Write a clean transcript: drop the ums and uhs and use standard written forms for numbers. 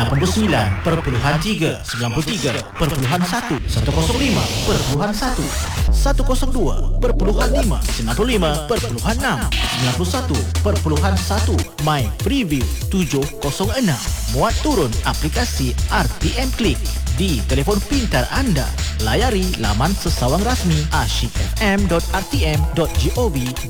89.3, 93.1, 105.1, 102.5, 95.6, 91.1, My Freeview 706. Muat turun aplikasi RTM Klik di telefon pintar anda. Layari laman sesawang rasmi asyikfm.rtm.gov.my.